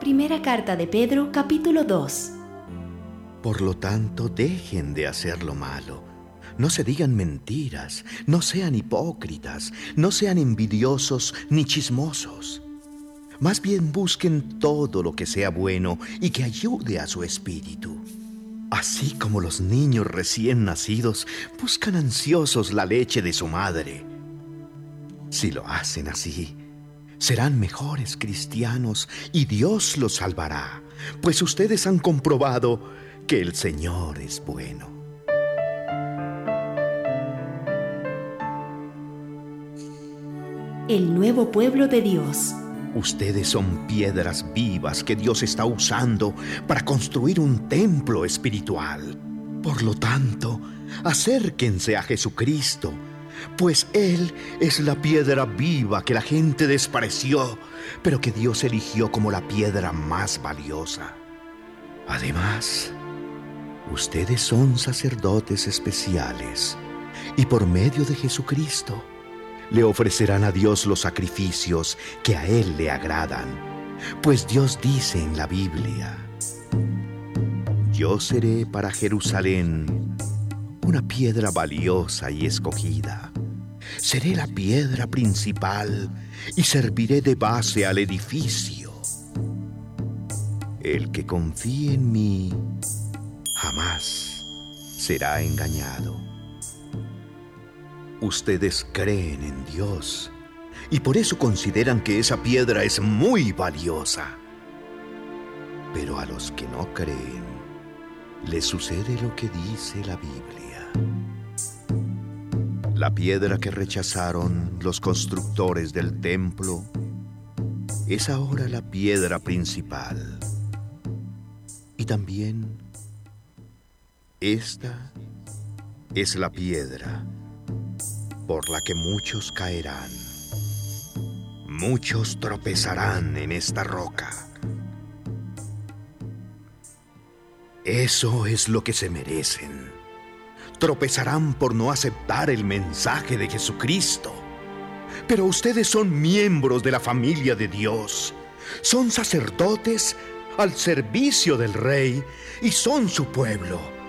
Primera carta de Pedro, capítulo 2. Por lo tanto, dejen de hacer lo malo. No se digan mentiras, no sean hipócritas, no sean envidiosos ni chismosos. Más bien busquen todo lo que sea bueno y que ayude a su espíritu. Así como los niños recién nacidos buscan ansiosos la leche de su madre. Si lo hacen así, serán mejores cristianos y Dios los salvará, pues ustedes han comprobado que el Señor es bueno. El nuevo pueblo de Dios. Ustedes son piedras vivas que Dios está usando para construir un templo espiritual. Por lo tanto, acérquense a Jesucristo, pues Él es la piedra viva que la gente despreció, pero que Dios eligió como la piedra más valiosa. Además, ustedes son sacerdotes especiales y por medio de Jesucristo le ofrecerán a Dios los sacrificios que a Él le agradan, pues Dios dice en la Biblia: yo seré para Jerusalén una piedra valiosa y escogida. Seré la piedra principal y serviré de base al edificio. El que confíe en mí jamás será engañado. Ustedes creen en Dios y por eso consideran que esa piedra es muy valiosa. Pero a los que no creen, les sucede lo que dice la Biblia. La piedra que rechazaron los constructores del templo es ahora la piedra principal. Y también esta es la piedra por la que muchos caerán. Muchos tropezarán en esta roca. Eso es lo que se merecen. Tropezarán por no aceptar el mensaje de Jesucristo. Pero ustedes son miembros de la familia de Dios. Son sacerdotes al servicio del Rey y son su pueblo.